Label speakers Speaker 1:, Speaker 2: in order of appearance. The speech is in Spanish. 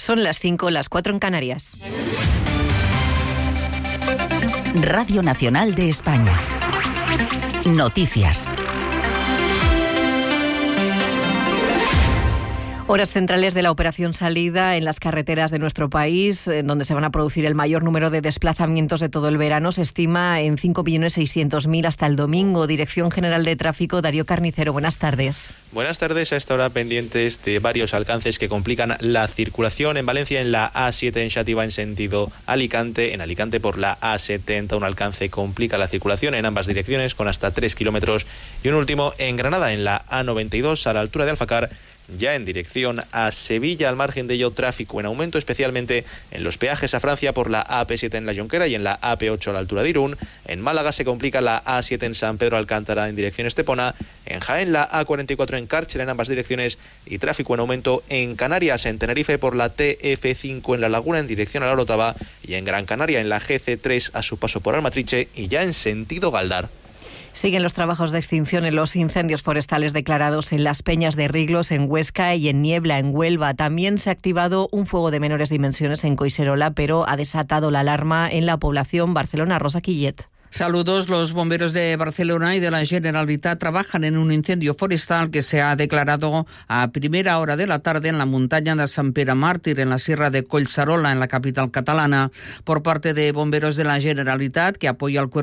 Speaker 1: Son las 5, las 4 en Canarias.
Speaker 2: Radio Nacional de España. Noticias.
Speaker 1: Horas centrales de la operación salida en las carreteras de nuestro país, donde se van a producir el mayor número de desplazamientos de todo el verano. Se estima en 5.600.000 hasta el domingo. Dirección General de Tráfico, Darío Carnicero, buenas tardes.
Speaker 3: Buenas tardes. A esta hora pendientes de varios alcances que complican la circulación. En Valencia, en la A7 en Xàtiva en sentido Alicante. En Alicante por la A70 un alcance complica la circulación en ambas direcciones con hasta 3 kilómetros. Y un último en Granada, en la A92 a la altura de Alfacar, ya en dirección a Sevilla. Al margen de ello, tráfico en aumento, especialmente en los peajes a Francia por la AP7 en la Jonquera y en la AP8 a la altura de Irún. En Málaga se complica la A7 en San Pedro Alcántara en dirección Estepona. En Jaén, la A44 en Cárcel en ambas direcciones y tráfico en aumento en Canarias, en Tenerife por la TF5 en La Laguna en dirección a la Orotava y en Gran Canaria en la GC3 a su paso por Almatriche y ya en sentido Galdar.
Speaker 1: Siguen los trabajos de extinción en los incendios forestales declarados en Las Peñas de Riglos, en Huesca, y en Niebla, en Huelva. También se ha activado un fuego de menores dimensiones en Collserola, pero ha desatado la alarma en la población. Barcelona, Rosa Quillet.
Speaker 4: Saludos. Los bomberos de Barcelona y de la Generalitat trabajan en un incendio forestal que se ha declarado a primera hora de la tarde en la montaña de Sant Pere Màrtir, en la sierra de Collserola, en la capital catalana. Por parte de bomberos de la Generalitat, que apoya al cuerpo